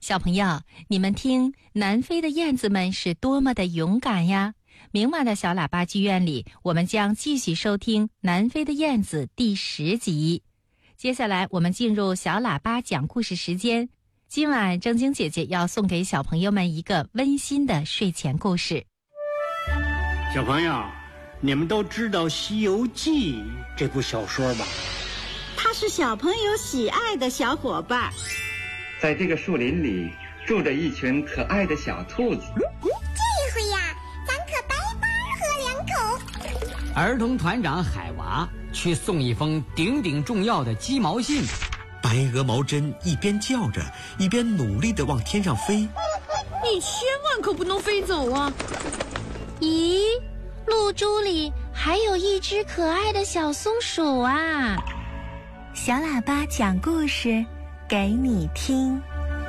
小朋友，你们听，南非的燕子们是多么的勇敢呀！明晚的小喇叭剧院里，我们将继续收听《南非的燕子》第10集。接下来，我们进入小喇叭讲故事时间。今晚正经姐姐要送给小朋友们一个温馨的睡前故事。 小朋友，你们都知道《西游记》这部小说吧？ 它是小朋友喜爱的小伙伴。 在这个树林里住着一群可爱的小兔子。 这回呀，咱可白白喝2口。 儿童团长海娃去送一封顶顶重要的鸡毛信。 白鹅毛针一边叫着，一边努力地往天上飞。 你千万可不能飞走啊！ 咦，露珠里还有一只可爱的小松鼠啊！ 小喇叭讲故事给你听。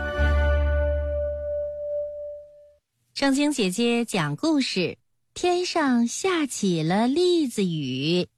正经姐姐讲故事，天上下起了栗子雨。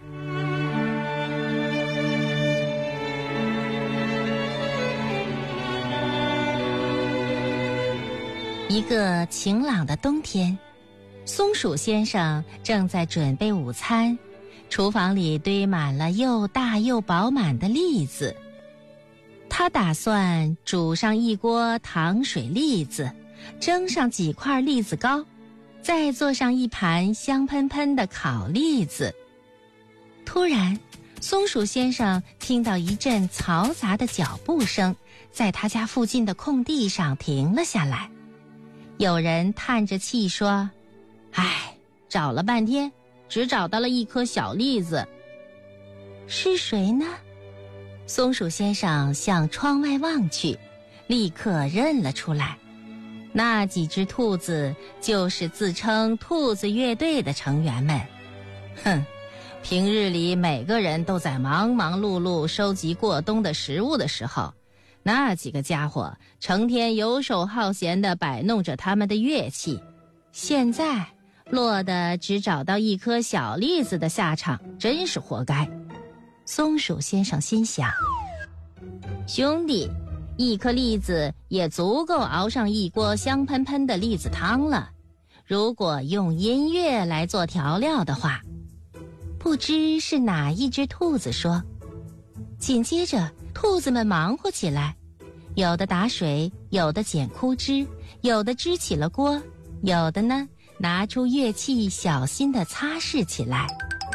一个晴朗的冬天，松鼠先生正在准备午餐，厨房里堆满了又大又饱满的栗子。他打算煮上一锅糖水栗子，蒸上几块栗子糕，再做上一盘香喷喷的烤栗子。突然，松鼠先生听到一阵嘈杂的脚步声，在他家附近的空地上停了下来。有人叹着气说：“唉，找了半天，只找到了一颗小栗子。”是谁呢？松鼠先生向窗外望去，立刻认了出来。那几只兔子就是自称兔子乐队的成员们。哼，平日里每个人都在忙忙碌碌收集过冬的食物的时候，那几个家伙成天游手好闲地摆弄着他们的乐器，现在落得只找到一颗小栗子的下场，真是活该。松鼠先生心想，兄弟，一颗栗子也足够熬上一锅香喷喷的栗子汤了。如果用音乐来做调料的话，不知是哪一只兔子说。紧接着，兔子们忙活起来，有的打水，有的捡枯枝，有的支起了锅，有的呢拿出乐器小心地擦拭起来。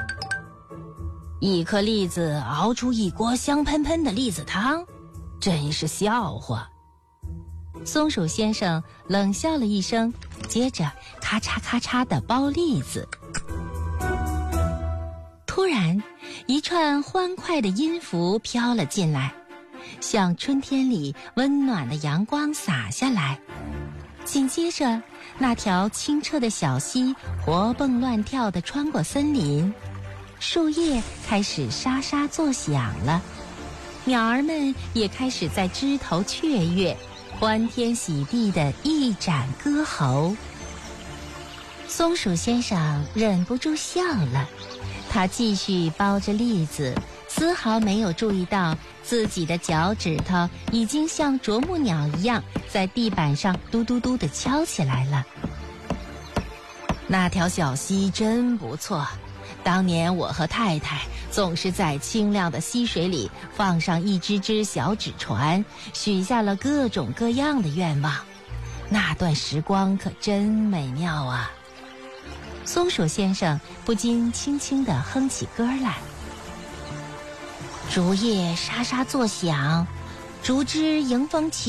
一颗栗子熬出一锅香喷喷的栗子汤，真是笑话。松鼠先生冷笑了一声，接着咔嚓咔嚓地剥栗子。突然，一串欢快的音符飘了进来，像春天里温暖的阳光洒下来。紧接着，那条清澈的小溪活蹦乱跳地穿过森林，树叶开始沙沙作响了，鸟儿们也开始在枝头雀跃，欢天喜地地一展歌喉。松鼠先生忍不住笑了，他继续剥着栗子，丝毫没有注意到自己的脚趾头已经像啄木鸟一样在地板上嘟嘟嘟地敲起来了。那条小溪真不错，当年我和太太总是在清亮的溪水里放上一只只小纸船，许下了各种各样的愿望，那段时光可真美妙啊。松鼠先生不禁轻轻地哼起歌来。竹叶沙沙作响，竹枝迎风起